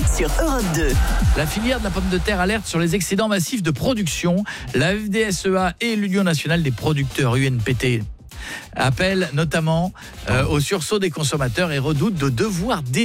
sur Europe 2. La filière de la pomme de terre alerte sur les excédents massifs de production. La FDSEA et l'Union nationale des producteurs, UNPT, appellent notamment au sursaut des consommateurs et redoutent de devoir